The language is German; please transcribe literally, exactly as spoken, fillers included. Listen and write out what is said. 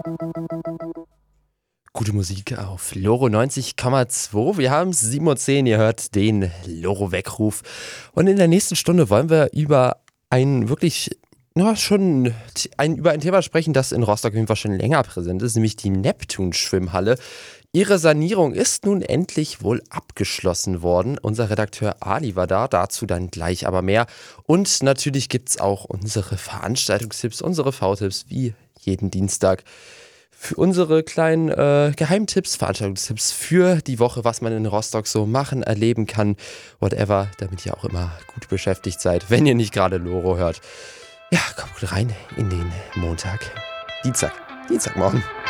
Gute Musik auf Loro neunzig Komma zwei. Wir haben es sieben Uhr zehn, ihr hört den Loro-Weckruf. Und in der nächsten Stunde wollen wir über ein wirklich, ja, schon ein, über ein Thema sprechen, das in Rostock auf jeden Fall schon länger präsent ist, nämlich die Neptun-Schwimmhalle. Ihre Sanierung ist nun endlich wohl abgeschlossen worden. Unser Redakteur Ali war da, dazu dann gleich aber mehr. Und natürlich gibt es auch unsere Veranstaltungstipps, unsere V-Tipps, wie jeden Dienstag. Für unsere kleinen äh, Geheimtipps, Veranstaltungstipps für die Woche, was man in Rostock so machen, erleben kann, whatever, damit ihr auch immer gut beschäftigt seid, wenn ihr nicht gerade Loro hört. Ja, kommt gut rein in den Montag, Dienstag, Dienstagmorgen.